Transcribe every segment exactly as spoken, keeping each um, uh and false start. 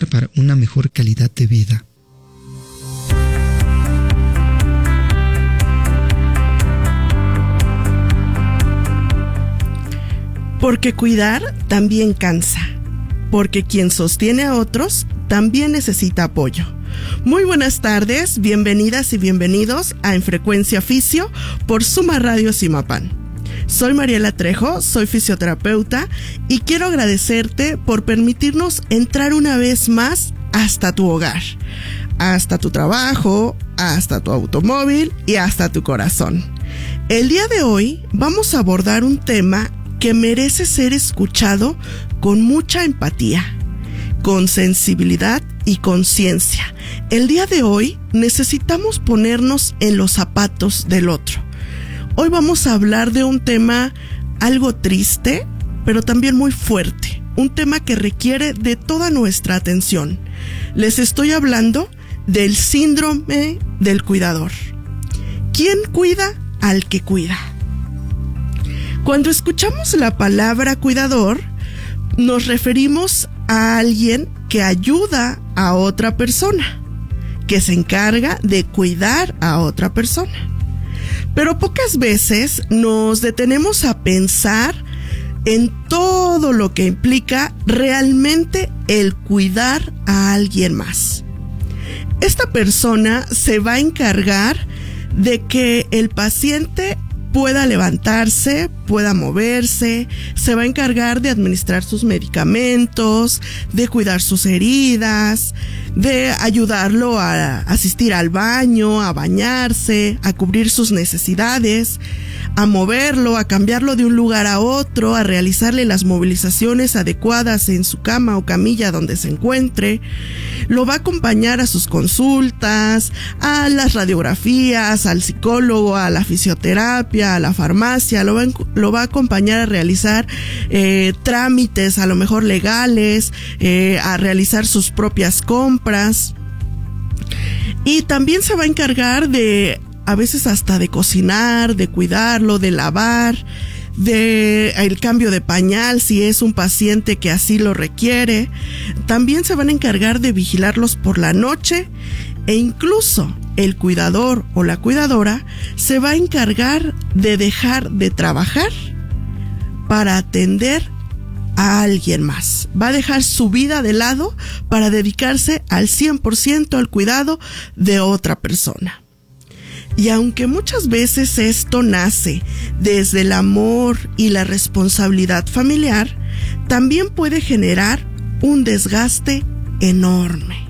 para una mejor calidad de vida. Porque cuidar también cansa, porque quien sostiene a otros también necesita apoyo. Muy buenas tardes, bienvenidas y bienvenidos a En Frecuencia Fisio por Suma Radio Zimapán. Soy Mariela Trejo, soy fisioterapeuta y quiero agradecerte por permitirnos entrar una vez más hasta tu hogar, hasta tu trabajo, hasta tu automóvil y hasta tu corazón. El día de hoy vamos a abordar un tema que merece ser escuchado con mucha empatía, con sensibilidad y conciencia. El día de hoy necesitamos ponernos en los zapatos del otro. Hoy vamos a hablar de un tema algo triste, pero también muy fuerte, un tema que requiere de toda nuestra atención. Les estoy hablando del síndrome del cuidador. ¿Quién cuida al que cuida? Cuando escuchamos la palabra cuidador, nos referimos a alguien que ayuda a otra persona, que se encarga de cuidar a otra persona. Pero pocas veces nos detenemos a pensar en todo lo que implica realmente el cuidar a alguien más. Esta persona se va a encargar de que el paciente pueda levantarse, pueda moverse, se va a encargar de administrar sus medicamentos, de cuidar sus heridas, de ayudarlo a asistir al baño, a bañarse, a cubrir sus necesidades, a moverlo, a cambiarlo de un lugar a otro, a realizarle las movilizaciones adecuadas en su cama o camilla donde se encuentre. Lo va a acompañar a sus consultas, a las radiografías, al psicólogo, a la fisioterapia, a la farmacia. Lo va, lo va a acompañar a realizar eh, trámites, a lo mejor legales, eh, a realizar sus propias compras. Y también se va a encargar de, a veces hasta de cocinar, de cuidarlo, de lavar, de el cambio de pañal si es un paciente que así lo requiere. También se van a encargar de vigilarlos por la noche e incluso el cuidador o la cuidadora se va a encargar de dejar de trabajar para atender a alguien más. Va a dejar su vida de lado para dedicarse al cien por ciento al cuidado de otra persona. Y aunque muchas veces esto nace desde el amor y la responsabilidad familiar, también puede generar un desgaste enorme.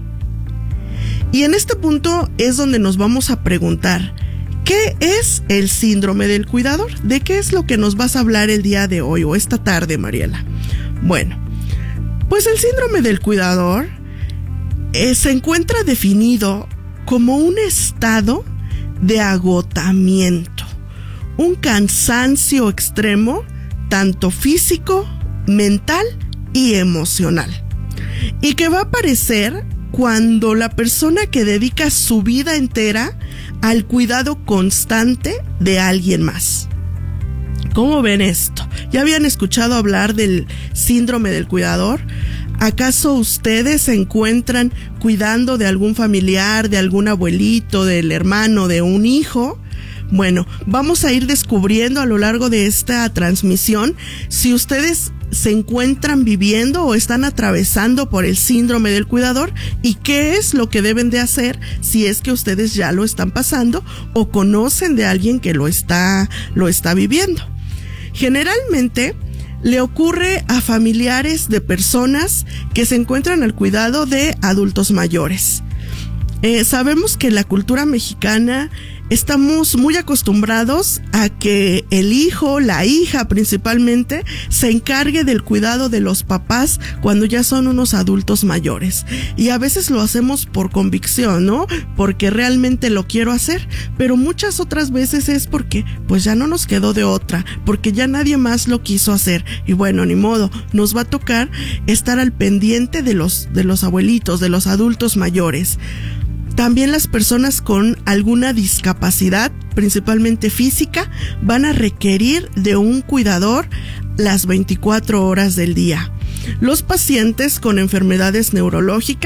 Y en este punto es donde nos vamos a preguntar, ¿qué es el síndrome del cuidador? ¿De qué es lo que nos vas a hablar el día de hoy o esta tarde, Mariela? Bueno, pues el síndrome del cuidador eh, se encuentra definido como un estado de agotamiento, un cansancio extremo, tanto físico, mental y emocional, y que va a aparecer cuando la persona que dedica su vida entera al cuidado constante de alguien más. ¿Cómo ven esto? ¿Ya habían escuchado hablar del síndrome del cuidador? ¿Acaso ustedes se encuentran cuidando de algún familiar, de algún abuelito, del hermano, de un hijo? Bueno, vamos a ir descubriendo a lo largo de esta transmisión si ustedes se encuentran viviendo o están atravesando por el síndrome del cuidador y qué es lo que deben de hacer si es que ustedes ya lo están pasando o conocen de alguien que lo está, lo está viviendo. Generalmente le ocurre a familiares de personas que se encuentran al cuidado de adultos mayores. Eh, sabemos que en la cultura mexicana estamos muy acostumbrados a que el hijo, la hija principalmente, se encargue del cuidado de los papás cuando ya son unos adultos mayores. Y a veces lo hacemos por convicción, ¿no? Porque realmente lo quiero hacer, pero muchas otras veces es porque pues ya no nos quedó de otra, porque ya nadie más lo quiso hacer. Y bueno, ni modo, nos va a tocar estar al pendiente de los, de los abuelitos, de los adultos mayores. También las personas con alguna discapacidad, principalmente física, van a requerir de un cuidador las veinticuatro horas del día. Los pacientes con enfermedades neurológicas